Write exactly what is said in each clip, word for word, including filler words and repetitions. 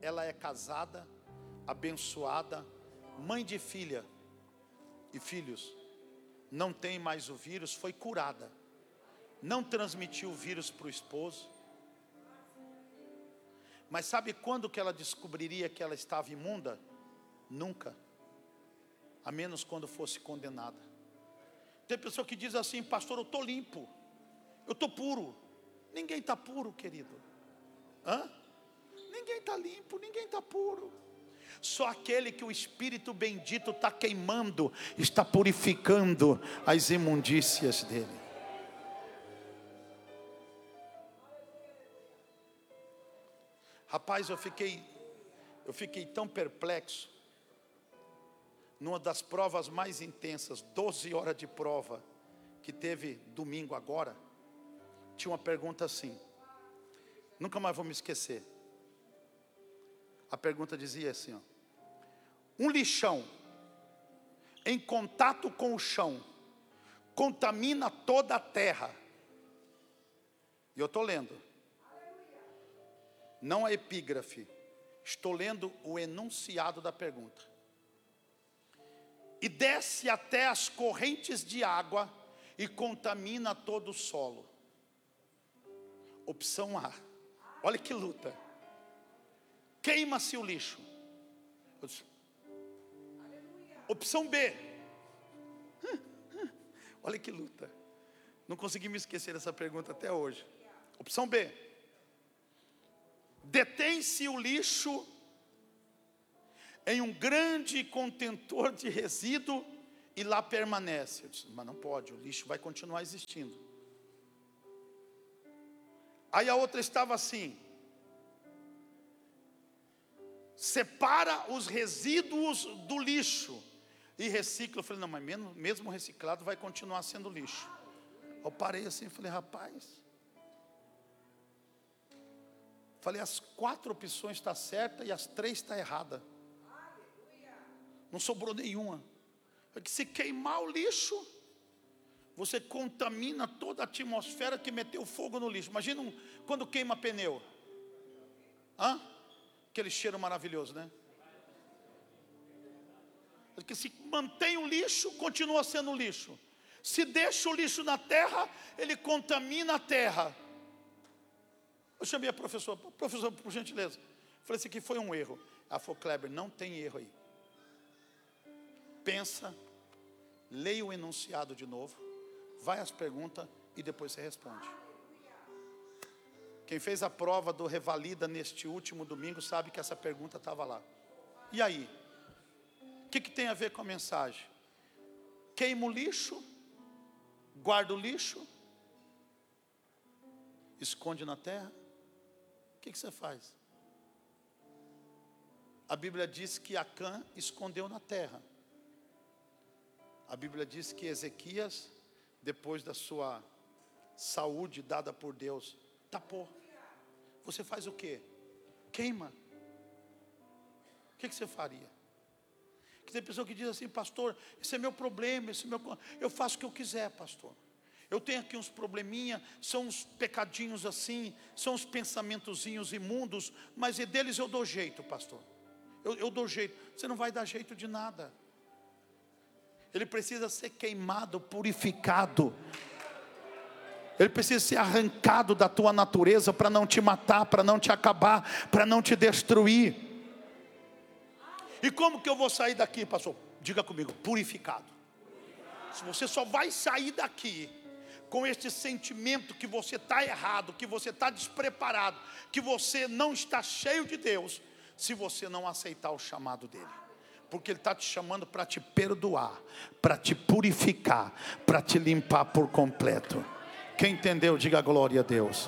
ela é casada, abençoada, mãe de filha e filhos, não tem mais o vírus, foi curada, não transmitiu o vírus para o esposo. Mas sabe quando que ela descobriria que ela estava imunda? Nunca, a menos quando fosse condenada. Tem pessoa que diz assim: pastor, eu estou limpo, eu estou puro. Ninguém está puro, querido. Hã? Ninguém está limpo, ninguém está puro. Só aquele que o Espírito bendito está queimando, está purificando as imundícias dele. Rapaz, eu fiquei, eu fiquei tão perplexo. Numa das provas mais intensas, doze horas de prova, que teve domingo agora, tinha uma pergunta assim, nunca mais vou me esquecer. A pergunta dizia assim, ó: um lixão em contato com o chão contamina toda a terra. E eu estou lendo, não a epígrafe, estou lendo o enunciado da pergunta. E desce até as correntes de água e contamina todo o solo. Opção A, olha que luta. Queima-se o lixo. Opção B, olha que luta. Não consegui me esquecer dessa pergunta até hoje. Opção B, detém-se o lixo em um grande contentor de resíduo e lá permanece. Eu disse, mas não pode, o lixo vai continuar existindo. Aí a outra estava assim: separa os resíduos do lixo e recicla. Eu falei, não, mas mesmo, mesmo reciclado vai continuar sendo lixo. Eu parei assim e falei, rapaz, falei, as quatro opções estão certas e as três estão erradas. Não sobrou nenhuma. Porque se queimar o lixo, você contamina toda a atmosfera que meteu fogo no lixo. Imagina um, quando queima pneu. Hã? Aquele cheiro maravilhoso, né? Porque se mantém o lixo, continua sendo lixo. Se deixa o lixo na terra, ele contamina a terra. Eu chamei a professora, professor, por gentileza. Falei, isso aqui foi um erro. Ela falou, Kleber, não tem erro aí. Pensa, leia o enunciado de novo, vai às perguntas e depois você responde. Quem fez a prova do Revalida neste último domingo sabe que essa pergunta estava lá. E aí? O que, que tem a ver com a mensagem? Queima o lixo, guarda o lixo, esconde na terra. O que, que você faz? A Bíblia diz que Acã escondeu na terra. A Bíblia diz que Ezequias, depois da sua saúde dada por Deus, tapou. Você faz o quê? Queima. O que, que você faria? Que tem pessoa que diz assim, pastor, esse é meu problema, esse é meu... eu faço o que eu quiser, pastor. Eu tenho aqui uns probleminha, são uns pecadinhos assim, são uns pensamentozinhos imundos, mas deles eu dou jeito, pastor. Eu, eu dou jeito. Você não vai dar jeito de nada. Ele precisa ser queimado, purificado. Ele precisa ser arrancado da tua natureza para não te matar, para não te acabar, para não te destruir. E como que eu vou sair daqui, pastor? Diga comigo, purificado. Se você só vai sair daqui com este sentimento que você está errado, que você está despreparado, que você não está cheio de Deus, se você não aceitar o chamado dele. Porque ele está te chamando para te perdoar, para te purificar, para te limpar por completo. Quem entendeu, diga glória a Deus.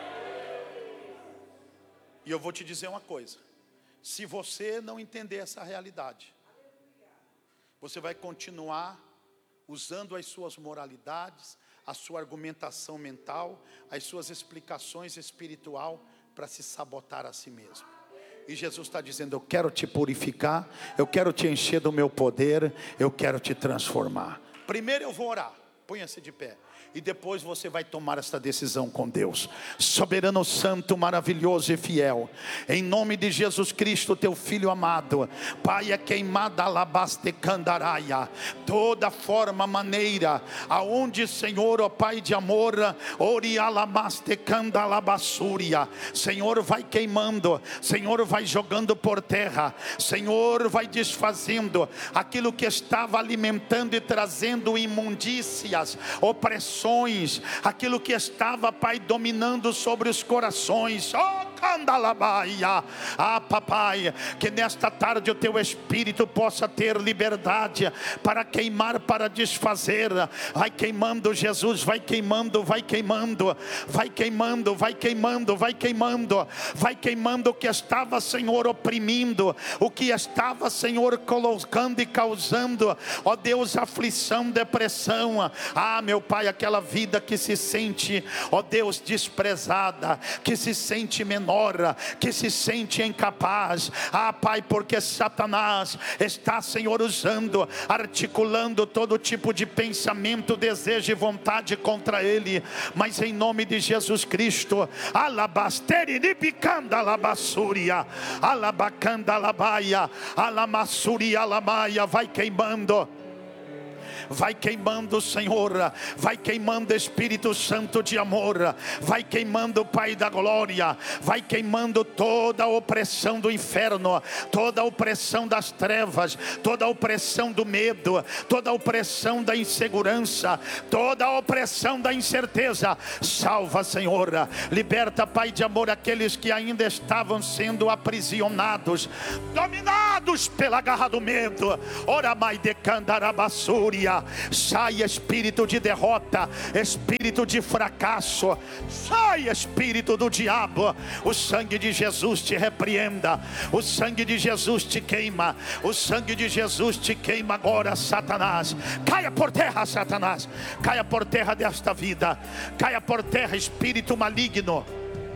E eu vou te dizer uma coisa: se você não entender essa realidade, você vai continuar usando as suas moralidades, a sua argumentação mental, as suas explicações espiritual para se sabotar a si mesmo. E Jesus está dizendo, eu quero te purificar, eu quero te encher do meu poder, eu quero te transformar. Primeiro eu vou orar, ponha-se de pé. E depois você vai tomar esta decisão com Deus. Soberano santo, maravilhoso e fiel, em nome de Jesus Cristo, teu filho amado, Pai, é queimada alabaste candaraia, toda forma, maneira, aonde, Senhor, ó Pai de amor, ori alabaste candalabassúria, Senhor, vai queimando, Senhor, vai jogando por terra, Senhor, vai desfazendo aquilo que estava alimentando e trazendo imundícias, opressões, aquilo que estava, Pai, dominando sobre os corações. Oh, candalabaia. Ah, papai, que nesta tarde o teu Espírito possa ter liberdade para queimar, para desfazer. Vai queimando, Jesus, vai queimando, vai queimando, vai queimando, vai queimando, vai queimando, vai queimando o que estava, Senhor, oprimindo, o que estava, Senhor, colocando e causando, ó Deus, aflição, depressão. Ah, meu Pai, aquela vida que se sente, ó Deus, desprezada, que se sente menor, que se sente incapaz. Ah, Pai, porque Satanás está, Senhor, usando, articulando todo tipo de pensamento, desejo e vontade contra ele. Mas em nome de Jesus Cristo, alabasteri nipicanda alabassúria, alabacanda alabaia, alamassúria alamaia, vai queimando. Vai queimando, Senhor, vai queimando, Espírito Santo de amor, vai queimando, Pai da glória, vai queimando toda a opressão do inferno, toda a opressão das trevas, toda a opressão do medo, toda a opressão da insegurança, toda a opressão da incerteza. Salva, Senhor, liberta, Pai de amor, aqueles que ainda estavam sendo aprisionados, dominados pela garra do medo. Ora, mai de candarabassúria. Sai, espírito de derrota, espírito de fracasso, sai, espírito do diabo. O sangue de Jesus te repreenda, o sangue de Jesus te queima, o sangue de Jesus te queima agora, Satanás. Caia por terra, Satanás, caia por terra desta vida, caia por terra, espírito maligno.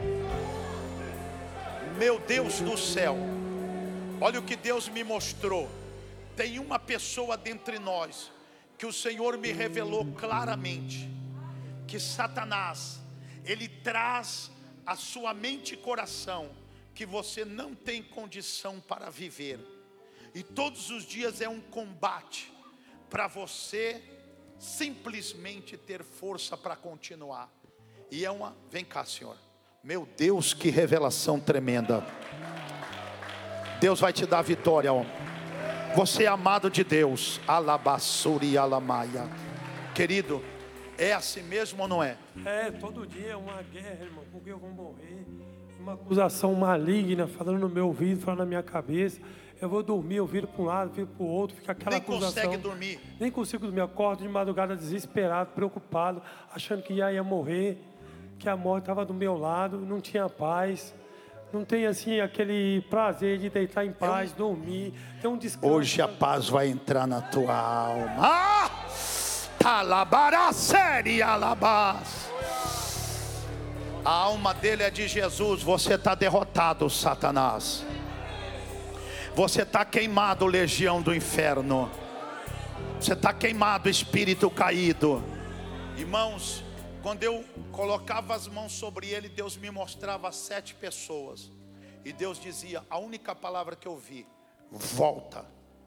Meu Deus do céu, olha o que Deus me mostrou. Tem uma pessoa dentre nós que o Senhor me revelou claramente, que Satanás, ele traz a sua mente e coração, que você não tem condição para viver, e todos os dias é um combate, para você simplesmente ter força para continuar, e é uma, vem cá, Senhor, meu Deus, que revelação tremenda, Deus vai te dar vitória, homem. Você é amado de Deus. Alabassuri alamaia. Querido, é assim mesmo ou não é? É, todo dia é uma guerra, irmão. Porque eu vou morrer. Uma acusação maligna falando no meu ouvido, falando na minha cabeça. Eu vou dormir, eu viro para um lado, viro para o outro. Fica aquela Nem acusação. consegue dormir. Nem consigo dormir. Acordo de madrugada desesperado, preocupado, achando que já ia morrer. Que a morte estava do meu lado, não tinha paz. Não tem assim aquele prazer de deitar em paz, eu... dormir, ter um descanso. Hoje a paz vai entrar na tua alma. Ah! Talabara série alabás. A alma dele é de Jesus. Você está derrotado, Satanás. Você está queimado, legião do inferno. Você está queimado, espírito caído. Irmãos, quando eu colocava as mãos sobre ele, Deus me mostrava sete pessoas. E Deus dizia, a única palavra que eu vi, volta.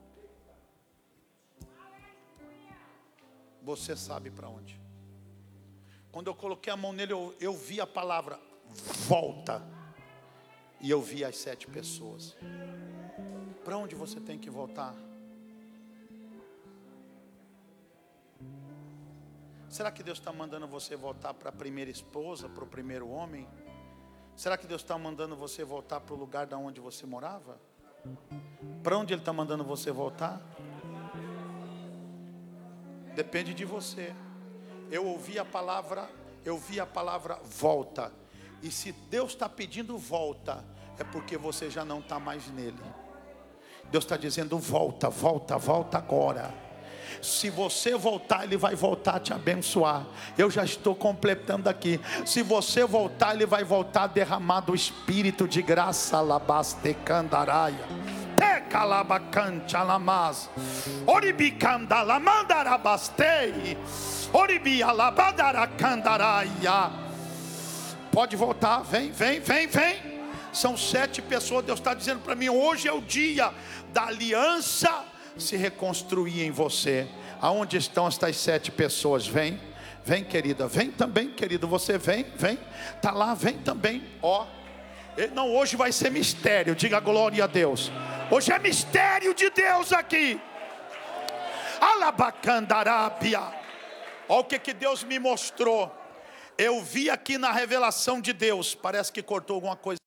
Você sabe para onde. Quando eu coloquei a mão nele, eu, eu vi a palavra, volta. E eu vi as sete pessoas. Para onde você tem que voltar? Será que Deus está mandando você voltar para a primeira esposa, para o primeiro homem? Será que Deus está mandando você voltar para o lugar da onde você morava? Para onde Ele está mandando você voltar? Depende de você. Eu ouvi a palavra, eu vi a palavra volta. E se Deus está pedindo volta, é porque você já não está mais nele. Deus está dizendo volta, volta, volta agora. Se você voltar, Ele vai voltar a te abençoar. Eu já estou completando aqui. Se você voltar, Ele vai voltar a derramar do Espírito de graça. Alabaste candaraia. Tecalabacante alamaz. Oribicanda lamandarabastei. Pode voltar, vem, vem, vem, vem. São sete pessoas. Deus está dizendo para mim: hoje é o dia da aliança se reconstruir em você. Aonde estão estas sete pessoas? Vem, vem, querida, vem também, querido. Você vem, vem, tá lá, vem também. Ó, não, hoje vai ser mistério. Diga glória a Deus. Hoje é mistério de Deus aqui. Alabacandarábia. Olha o que que Deus me mostrou. Eu vi aqui na revelação de Deus. Parece que cortou alguma coisa.